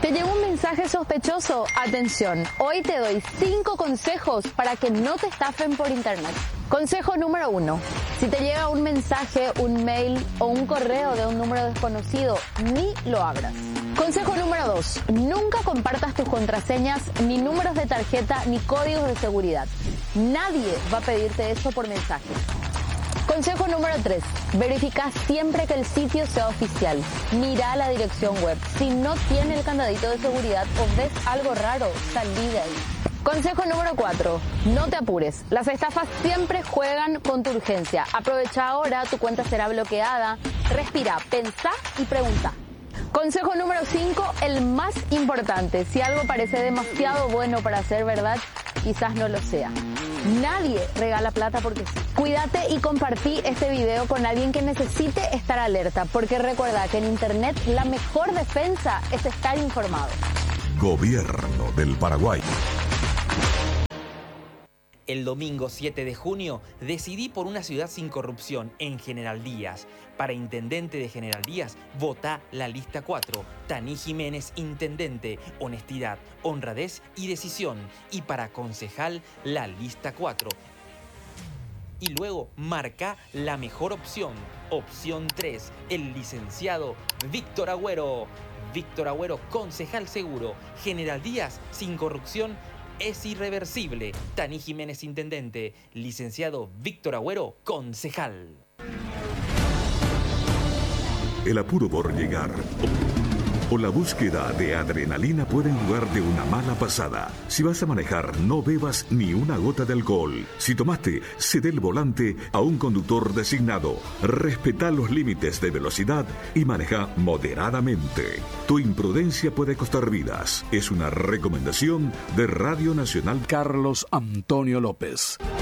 ¿Te llegó un mensaje sospechoso? Atención, hoy te doy 5 consejos para que no te estafen por internet. Consejo número 1. Si te llega un mensaje, un mail o un correo de un número desconocido, ni lo abras. Consejo número 2. Nunca compartas tus contraseñas, ni números de tarjeta, ni códigos de seguridad. Nadie va a pedirte eso por mensaje. Consejo número 3. Verifica siempre que el sitio sea oficial. Mira la dirección web. Si no tiene el candadito de seguridad o ves algo raro, salí de ahí. Consejo número 4. No te apures. Las estafas siempre juegan con tu urgencia. Aprovecha ahora, tu cuenta será bloqueada. Respira, pensá y pregunta. Consejo número 5, el más importante. Si algo parece demasiado bueno para ser verdad, quizás no lo sea. Nadie regala plata porque sí. Cuídate y compartí este video con alguien que necesite estar alerta, porque recuerda que en internet la mejor defensa es estar informado. Gobierno del Paraguay. El domingo 7 de junio decidí por una ciudad sin corrupción en General Díaz. Para intendente de General Díaz, votá la lista 4. Taní Jiménez, intendente, honestidad, honradez y decisión. Y para concejal, la lista 4. Y luego marca la mejor opción. Opción 3, el licenciado Víctor Agüero. Víctor Agüero, concejal seguro. General Díaz, sin corrupción, es irreversible. Taní Jiménez, intendente. Licenciado Víctor Agüero, concejal. El apuro por llegar o la búsqueda de adrenalina pueden jugar de una mala pasada. Si vas a manejar, no bebas ni una gota de alcohol. Si tomaste, cede el volante a un conductor designado. Respeta los límites de velocidad y maneja moderadamente. Tu imprudencia puede costar vidas. Es una recomendación de Radio Nacional. Carlos Antonio López.